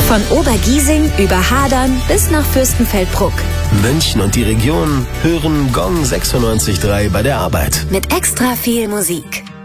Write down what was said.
Von Obergiesing über Hadern bis nach Fürstenfeldbruck. München und die Region hören Gong 96.3 bei der Arbeit. Mit extra viel Musik.